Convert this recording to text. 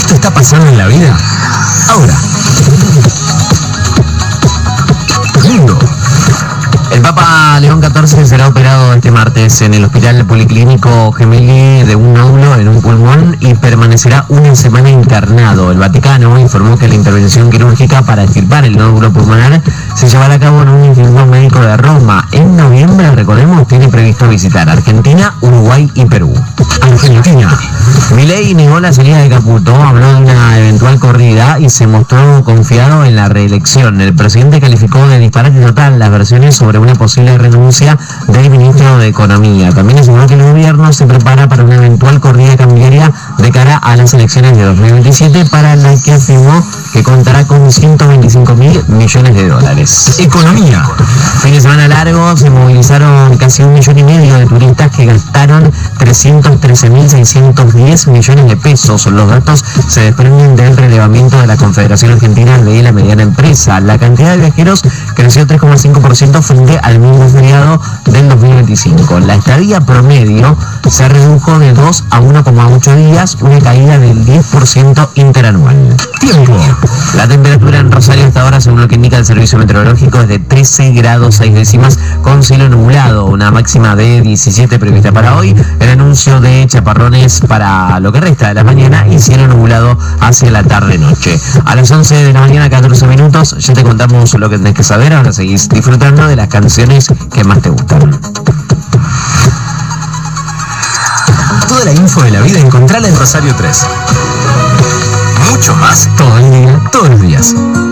Esto está pasando en la vida ahora. Mundo. El Papa León XIV será operado este martes en el Hospital Policlínico Gemelli de un nódulo en un pulmón y permanecerá una semana internado. El Vaticano informó que la intervención quirúrgica para extirpar el nódulo pulmonar se llevará a cabo en un instituto médico de Roma. En noviembre, recordemos, tiene previsto visitar Argentina, Uruguay y Perú. Argentina. Milei negó la salida de Caputo, habló de una eventual corrida y se mostró confiado en la reelección. El presidente calificó de disparate total las versiones sobre una posible renuncia del ministro de Economía. También aseguró que el gobierno se prepara para una eventual corrida cambiaria de cara a las elecciones de 2027, para la que afirmó que contará con 125.000 millones de dólares. Economía. Fin de semana largo, se movilizaron casi 1,5 millones de turistas que gastaron 313.610 millones de pesos. Los datos se desprenden del relevamiento de la Confederación Argentina de la Mediana Empresa. La cantidad de viajeros creció 3,5% frente al mismo feriado del 2025. La estadía promedio se redujo de 2 a 1,8 días, una caída del 10% interanual. Tiempo. La temperatura en Rosario hasta ahora, según lo que indica el servicio meteorológico, es de 13 grados 6 décimas con cielo nublado, una máxima de 17 prevista para hoy, el anuncio de chaparrones para lo que resta de la mañana y cielo nublado hacia la tarde-noche. A las 11 de la mañana, 14 minutos, ya te contamos lo que tenés que saber. Ahora seguís disfrutando de las canciones que más te gustan. Toda la info de la vida encontrala en Rosario 3. Mucho más todo el día, todos los días.